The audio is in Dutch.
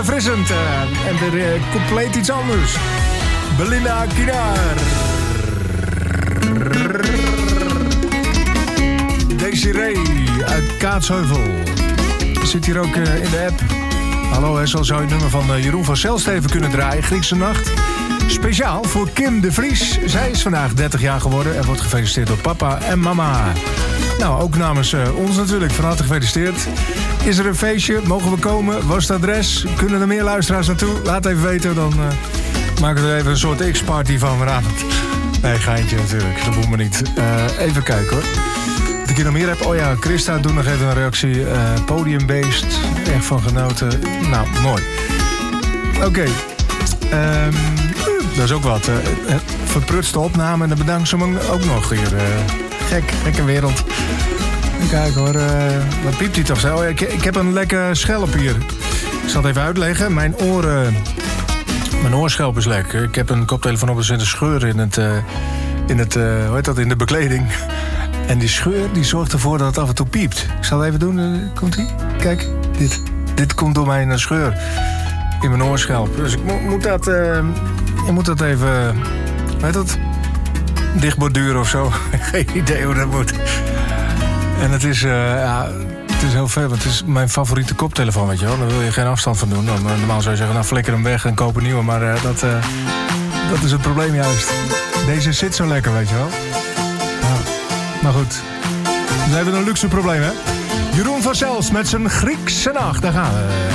Verfrissend en weer compleet iets anders. Belinda Kinaar. Desiree uit Kaatsheuvel. Zit hier ook in de app. Hallo, zo zou je het nummer van Jeroen van Zelsteven kunnen draaien. Griekse Nacht. Speciaal voor Kim de Vries. Zij is vandaag 30 jaar geworden en wordt gefeliciteerd door papa en mama. Nou, ook namens ons natuurlijk. Van harte gefeliciteerd. Is er een feestje? Mogen we komen? Wat is het adres? Kunnen er meer luisteraars naartoe? Laat even weten, dan maken we er even een soort X-party van vanavond. Nee, geintje natuurlijk. Dat moet me niet. Even kijken hoor. Wat ik hier nog meer heb. Oh ja, Christa, doe nog even een reactie. Podiumbeest. Echt van genoten. Nou, mooi. Oké. Dat is ook wat. Verprutste opname en de bedanksing ook nog hier. Gekke wereld. Kijk hoor, wat piept hij toch zo? Oh, ik heb een lekker schelp hier. Ik zal het even uitleggen. Mijn oorschelp is lek. Ik heb een koptelefoon op, er zit een scheur in de bekleding. En die scheur die zorgt ervoor dat het af en toe piept. Ik zal het even doen. Komt ie? Kijk, dit komt door mijn scheur in mijn oorschelp. Dus ik moet dat even, dichtborduren of zo. Geen idee hoe dat moet. En het is heel veel. Het is mijn favoriete koptelefoon, weet je wel. Daar wil je geen afstand van doen. Normaal zou je zeggen, nou flikker hem weg en koop een nieuwe. Maar dat is het probleem juist. Deze zit zo lekker, weet je wel. Nou, maar goed. We hebben een luxe probleem, hè. Jeroen van Zels met zijn Griekse Nacht. Daar gaan we.